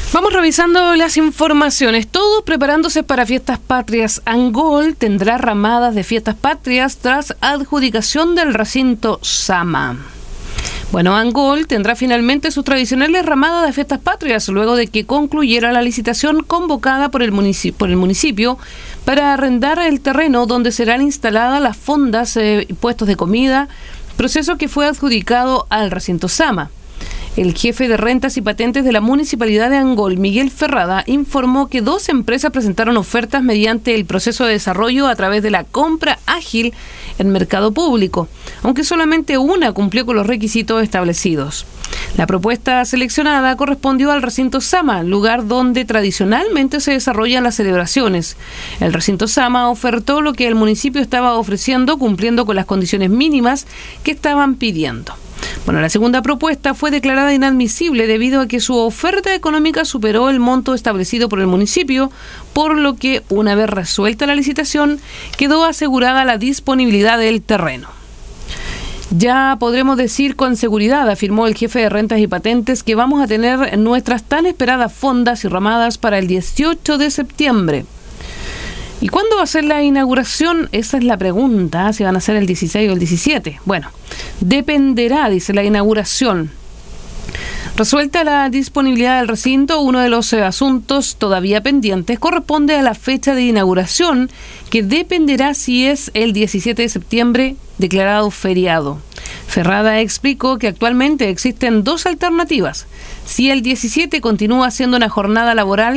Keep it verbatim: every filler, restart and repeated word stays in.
Vamos revisando las informaciones. Todos preparándose para Fiestas Patrias. Angol tendrá ramadas de Fiestas Patrias tras adjudicación del recinto Sama. Bueno, Angol tendrá finalmente sus tradicionales ramadas de Fiestas Patrias luego de que concluyera la licitación convocada por el municipio, por el municipio para arrendar el terreno donde serán instaladas las fondas y eh, puestos de comida, proceso que fue adjudicado al recinto Sama. El jefe de rentas y patentes de la Municipalidad de Angol, Miguel Ferrada, informó que dos empresas presentaron ofertas mediante el proceso de desarrollo a través de la compra ágil en mercado público, aunque solamente una cumplió con los requisitos establecidos. La propuesta seleccionada correspondió al recinto Sama, lugar donde tradicionalmente se desarrollan las celebraciones. El recinto Sama ofertó lo que el municipio estaba ofreciendo, cumpliendo con las condiciones mínimas que estaban pidiendo. Bueno, la segunda propuesta fue declarada inadmisible debido a que su oferta económica superó el monto establecido por el municipio, por lo que, una vez resuelta la licitación, quedó asegurada la disponibilidad del terreno. Ya podremos decir con seguridad, afirmó el jefe de rentas y patentes, que vamos a tener nuestras tan esperadas fondas y ramadas para el dieciocho de septiembre. ¿Y cuándo va a ser la inauguración? Esa es la pregunta, si van a ser el dieciséis o el diecisiete. Bueno, dependerá, dice la inauguración. Resuelta la disponibilidad del recinto, uno de los asuntos todavía pendientes corresponde a la fecha de inauguración, que dependerá si es el diecisiete de septiembre, declarado feriado. Ferrada explicó que actualmente existen dos alternativas. Si el diecisiete continúa siendo una jornada laboral,